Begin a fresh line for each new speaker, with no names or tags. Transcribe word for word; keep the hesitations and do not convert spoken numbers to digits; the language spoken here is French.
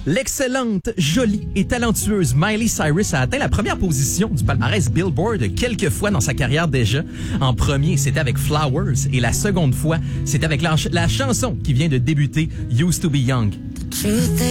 L'excellente, jolie et talentueuse Miley Cyrus a atteint la première position du palmarès Billboard quelques fois dans sa carrière déjà. En premier, c'était avec Flowers et la seconde fois, c'était avec la, ch- la chanson qui vient de débuter, Used to be Young.